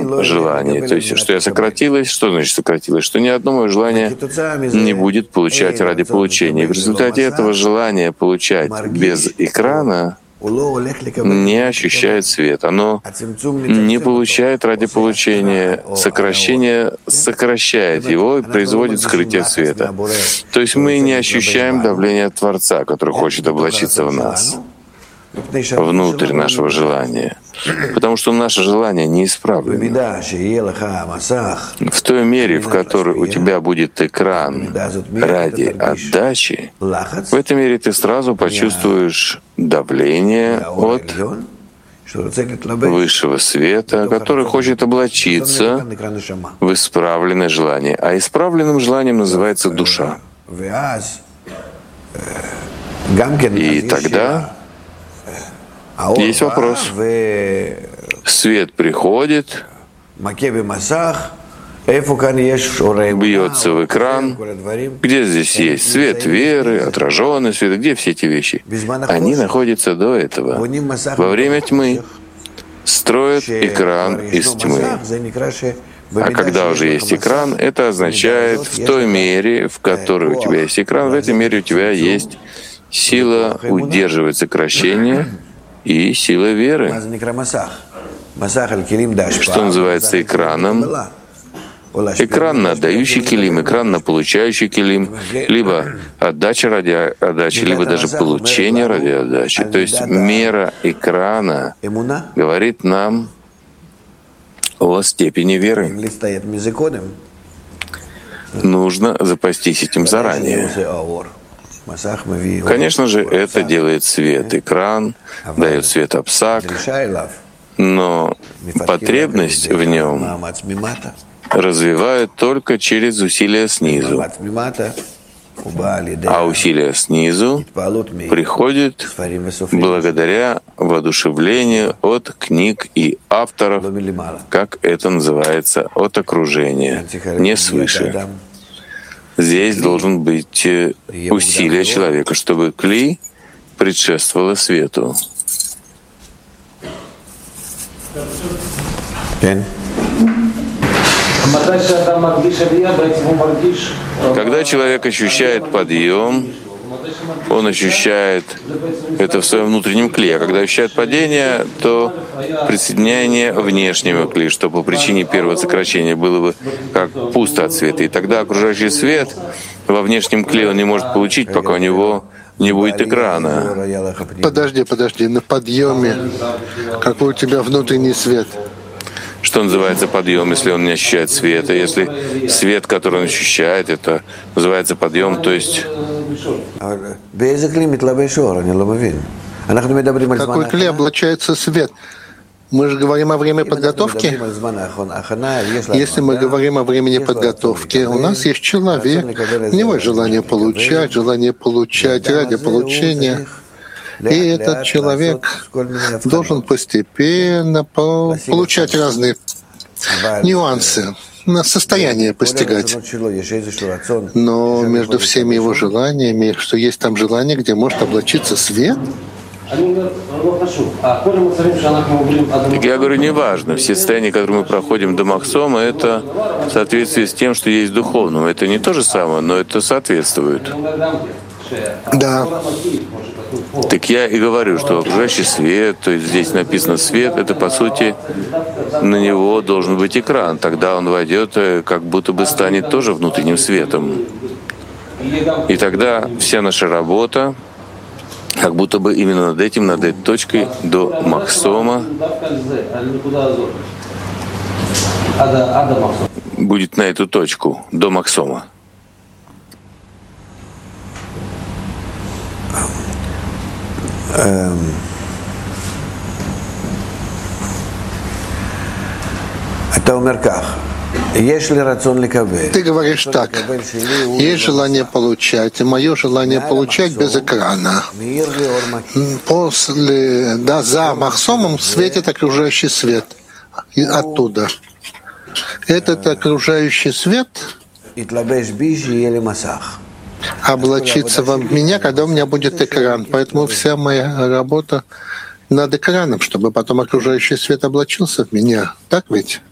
одном желании. То есть, что я сократилась, что значит сократилась? Что ни одно мое желание не будет получать ради получения. И в результате этого желания получать без экрана не ощущает свет. Оно не получает ради получения. Сокращение сокращает его и производит скрытие света. То есть мы не ощущаем давление Творца, который хочет облачиться в нас, внутрь нашего желания. Потому что наше желание неисправлено. В той мере, в которой у тебя будет экран ради отдачи, в этой мере ты сразу почувствуешь давление от высшего света, который хочет облачиться в исправленное желание. А исправленным желанием называется душа. И тогда есть вопрос. Свет приходит, бьется в экран. Где здесь есть свет веры, отраженный свет? Где все эти вещи? Они находятся до этого. Во время тьмы строят экран из тьмы. А когда уже есть экран, это означает, в той мере, в которой у тебя есть экран, в этой мере у тебя есть сила удерживать сокращение и сила веры. Что называется экраном? Экран на отдающий килим, экран на получающий килим, либо отдача ради отдачи, либо даже получение ради отдачи. То есть мера экрана говорит нам о степени веры. Нужно запастись этим заранее. Конечно же, это делает свет. Экран дает свет Апсак, но потребность в нем развивают только через усилия снизу. А усилия снизу приходят благодаря воодушевлению от книг и авторов, как это называется, от окружения, не свыше. Здесь должен быть усилие человека, чтобы кли предшествовало свету. Когда человек ощущает подъем, он ощущает это в своем внутреннем кле. А когда ощущает падение, то присоединение внешнего кле, что по причине первого сокращения было бы как пусто от света. И тогда окружающий свет во внешнем кле он не может получить, пока у него не будет экрана. Подожди, на подъеме какой у тебя внутренний свет? Что называется подъем, если он не ощущает света? Если свет, который он ощущает, это называется подъем, то есть... Какой клей облачается свет? Мы же говорим о времени подготовки. Если мы говорим о времени подготовки, у нас есть человек, у него есть желание получать ради получения. И этот человек должен постепенно получать разные нюансы, на состояние постигать. Но между всеми его желаниями, что есть там желание, где может облачиться свет. Так я говорю, неважно. Все состояния, которые мы проходим до Махсома, это в соответствии с тем, что есть духовным. Это не то же самое, но это соответствует. Да. Так я и говорю, что окружающий свет, то есть здесь написано свет, это по сути на него должен быть экран. Тогда он войдет, как будто бы станет тоже внутренним светом. И тогда вся наша работа, как будто бы именно над этой точкой до Махсома будет на эту точку, до Махсома. Ты говоришь так, есть желание получать, и мое желание получать без экрана. За Махсомом светит окружающий свет. И оттуда. Этот окружающий свет облачится в меня, когда у меня будет экран. Поэтому вся моя работа над экраном, чтобы потом окружающий свет облачился в меня. Так ведь?